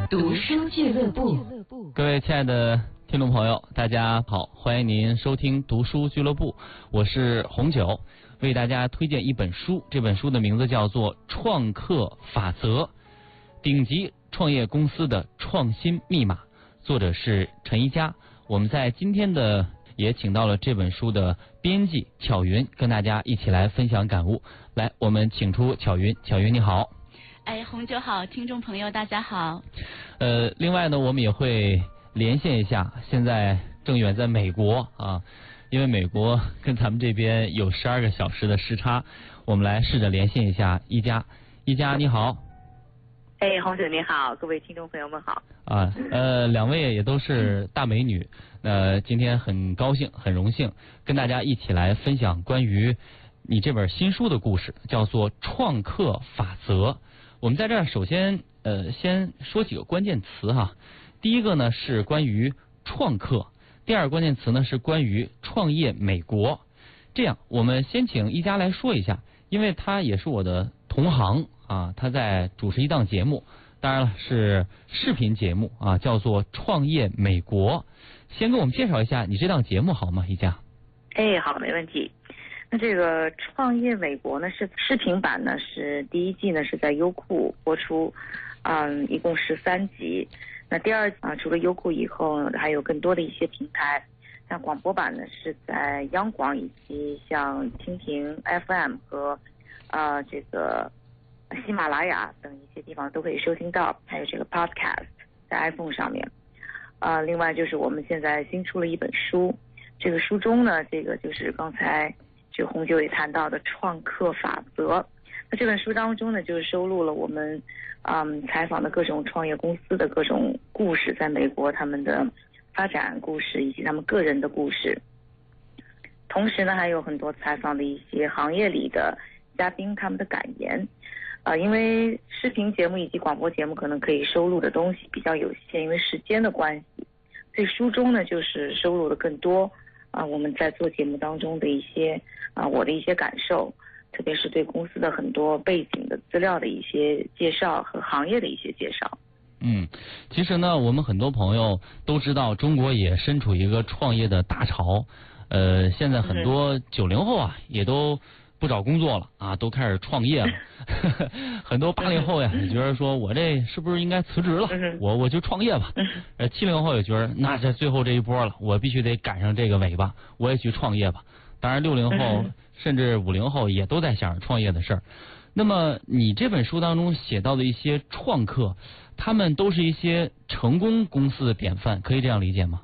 读书俱乐部。 各位亲爱的听众朋友，大家好，欢迎您收听读书俱乐部，我是红九，为大家推荐一本书，这本书的名字叫做《创客法则》，顶级创业公司的创新密码，作者是陈一佳。我们在今天的也请到了这本书的编辑巧云，跟大家一起来分享感悟。来，我们请出巧云。巧云你好。 红酒好，听众朋友大家好。 另外呢，我们也会连线一下，现在正远在美国啊，因为美国跟咱们这边有12个小时的时差，我们来试着连线一下一佳。一佳你好。 红酒你好，各位听众朋友们好。 两位也都是大美女，今天很高兴很荣幸跟大家一起来分享关于你这本新书的故事，叫做《创客法则》。我们在这儿首先先说几个关键词哈。第一个呢是关于创客，第二个关键词呢是关于创业美国。这样我们先请一佳来说一下，因为他也是我的同行啊，他在主持一档节目，当然了是视频节目啊，叫做创业美国。先给我们介绍一下你这档节目好吗，一佳？ 好，没问题。那这个创业美国呢是视频版呢，是第一季呢是在优酷播出，一共13集。那第二除了优酷以后还有更多的一些平台，像广播版呢是在央广以及像蜻蜓 FM 和这个喜马拉雅等一些地方都可以收听到，还有这个 Podcast 在 iPhone 上面。另外就是我们现在新出了一本书，这个书中呢，这个就是刚才这个红酒也谈到的创客法则。那这本书当中呢，就是收录了我们采访的各种创业公司的各种故事，在美国他们的发展故事以及他们个人的故事。同时呢，还有很多采访的一些行业里的嘉宾他们的感言。因为视频节目以及广播节目可能可以收录的东西比较有限，因为时间的关系，所以书中呢就是收录了更多我们在做节目当中的一些我的一些感受，特别是对公司的很多背景的资料的一些介绍和行业的一些介绍。 其实呢，我们很多朋友都知道，中国也身处一个创业的大潮。现在很多90后啊，也都不找工作了啊，都开始创业了。很多80后呀，也觉得说我这是不是应该辞职了？我就创业吧。70后也觉得那这最后这一波了，我必须得赶上这个尾巴，我也去创业吧。当然60后甚至50后也都在想着创业的事儿。那么你这本书当中写到的一些创客，他们都是一些成功公司的典范，可以这样理解吗？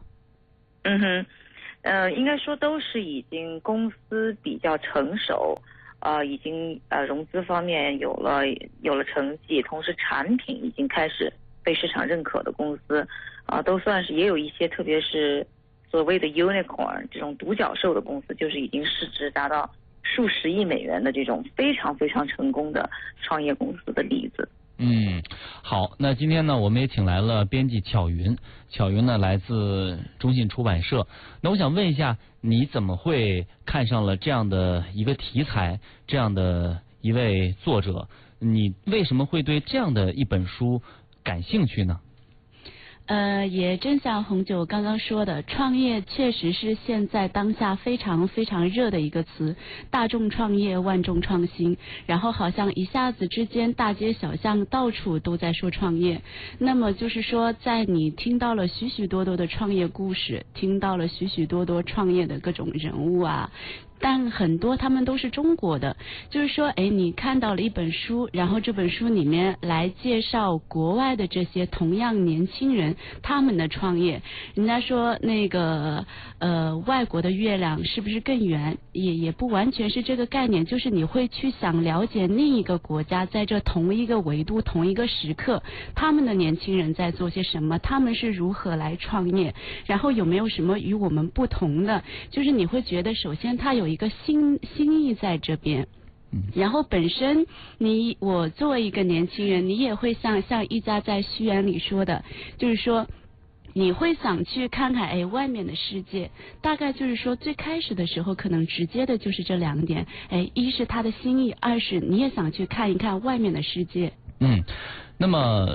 应该说都是已经公司比较成熟，已经融资方面有了成绩，同时产品已经开始被市场认可的公司，都算是，也有一些特别是所谓的 unicorn 这种独角兽的公司，就是已经市值达到数十亿美元的这种非常非常成功的创业公司的例子。 好，那今天呢，我们也请来了编辑巧云。巧云呢，来自中信出版社。那我想问一下，你怎么会看上了这样的一个题材，这样的一位作者？你为什么会对这样的一本书感兴趣呢？ 也正像红酒刚刚说的，创业确实是现在当下非常非常热的一个词，大众创业，万众创新，然后好像一下子之间大街小巷到处都在说创业。那么就是说，在你听到了许许多多的创业故事，听到了许许多多创业的各种人物啊，但很多他们都是中国的，就是说你看到了一本书，然后这本书里面来介绍国外的这些同样年轻人他们的创业。人家说那个外国的月亮是不是更圆，也不完全是这个概念，就是你会去想了解另一个国家在这同一个维度同一个时刻他们的年轻人在做些什么，他们是如何来创业，然后有没有什么与我们不同的，就是你会觉得首先他有一个心意在这边。然后本身我作为一个年轻人，你也会像一家在序言里说的，就是说你会想去看看外面的世界。大概就是说最开始的时候可能直接的就是这2点，一是他的心意，二是你也想去看一看外面的世界。 那么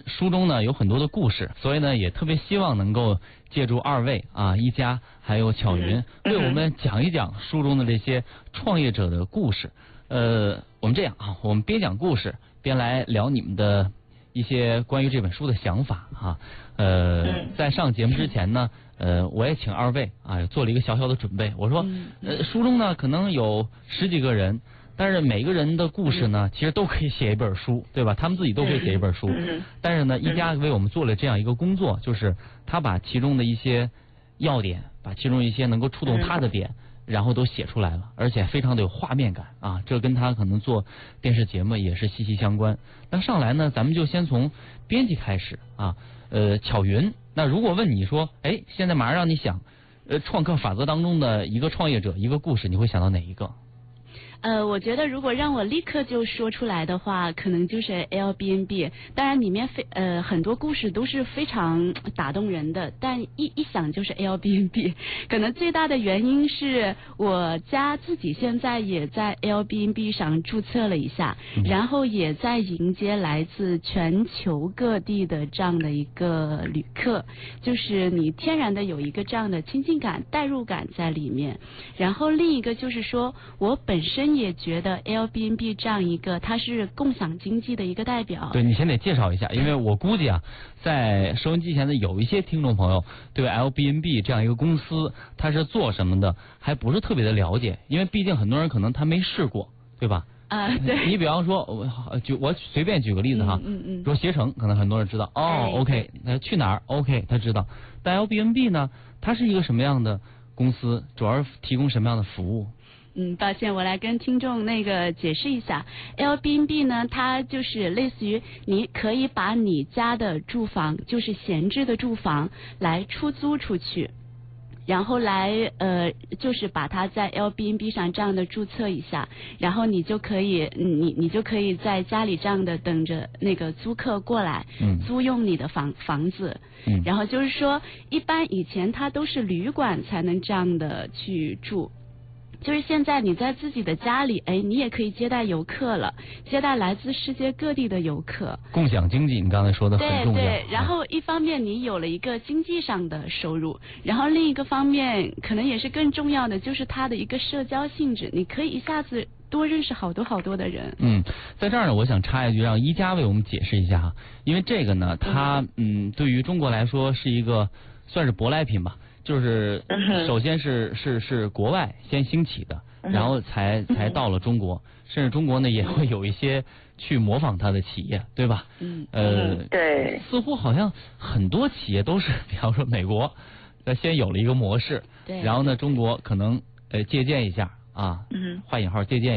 书中呢有很多的故事，所以呢也特别希望能够借助二位啊，一家还有巧云，为我们讲一讲书中的这些创业者的故事。我们这样啊，我们边讲故事边来聊你们的一些关于这本书的想法啊。在上节目之前呢，我也请二位啊做了一个小小的准备。我说，书中呢可能有10几个人，但是每个人的故事呢，其实都可以写一本书，对吧？他们自己都可以写一本书。但是呢，一家为我们做了这样一个工作，就是他把其中的一些要点，把其中一些能够触动他的点，然后都写出来了，而且非常的有画面感啊！这跟他可能做电视节目也是息息相关。那上来呢，咱们就先从编辑开始啊。巧云，那如果问你说，现在马上让你想，创客法则当中的一个创业者一个故事，你会想到哪一个？ 我觉得如果让我立刻就说出来的话，可能就是 Airbnb。当然里面很多故事都是非常打动人的，但一想就是 Airbnb。可能最大的原因是我家自己现在也在 Airbnb 上注册了一下，然后也在迎接来自全球各地的这样的一个旅客，就是你天然的有一个这样的亲近感、代入感在里面。然后另一个就是说我本身也觉得 Airbnb 这样一个它是共享经济的一个代表。 对，你先得介绍一下，因为我估计啊，在收音机前的有一些听众朋友对 Airbnb 这样一个公司它是做什么的还不是特别的了解，因为毕竟很多人可能他没试过，对吧？ 对。 你比方说，我随便举个例子哈，说携程，可能很多人知道，OK， 那去哪儿 ？OK， 他知道。但 Airbnb 呢，它是一个什么样的公司？主要是提供什么样的服务？ 抱歉，我来跟听众解释一下 ，Airbnb 呢，它就是类似于你可以把你家的住房，就是闲置的住房来出租出去，然后来就是把它在 Airbnb 上这样的注册一下，然后你就可以你就可以在家里这样的等着那个租客过来，租用你的房子，然后就是说，一般以前它都是旅馆才能这样的去住。就是现在你在自己的家里，你也可以接待游客了，接待来自世界各地的游客。共享经济，你刚才说的很重要。对，然后一方面你有了一个经济上的收入，然后另一个方面可能也是更重要的，就是它的一个社交性质，你可以一下子多认识好多好多的人。在这儿呢，我想插一句，让一家为我们解释一下哈，因为这个呢，它对于中国来说是一个算是舶来品吧。就是首先是国外先兴起的，然后才到了中国，甚至中国呢也会有一些去模仿它的企业，对吧？对，似乎好像很多企业都是，比方说美国，先有了一个模式，然后呢中国可能借鉴一下啊，画引号借鉴。